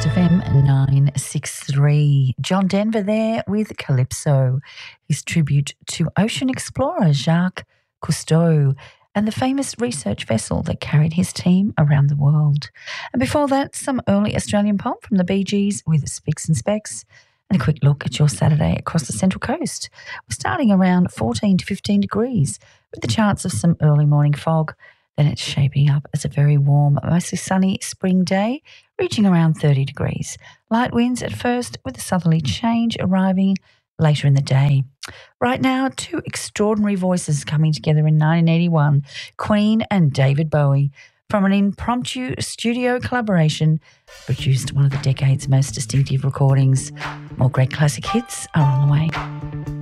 Coast FM 963. John Denver there with Calypso, his tribute to ocean explorer Jacques Cousteau and the famous research vessel that carried his team around the world. And before that, some early Australian pop from the Bee Gees with Spicks and Specks, and a quick look at your Saturday across the Central Coast. We're starting around 14 to 15 degrees with the chance of some early morning fog. Then it's shaping up as a very warm, mostly sunny spring day, reaching around 30 degrees. Light winds at first, with a southerly change arriving later in the day. Right now, two extraordinary voices coming together in 1981, Queen and David Bowie, from an impromptu studio collaboration, produced one of the decade's most distinctive recordings. More great classic hits are on the way.